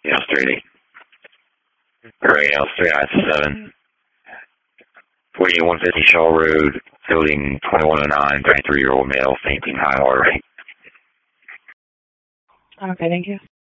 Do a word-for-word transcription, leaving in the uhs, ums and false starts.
Yes, three. Right, L three I seven. forty-one fifty Shaw Road, building twenty-one oh nine, thirty-three-year-old male, fainting high water rate. Okay, thank you.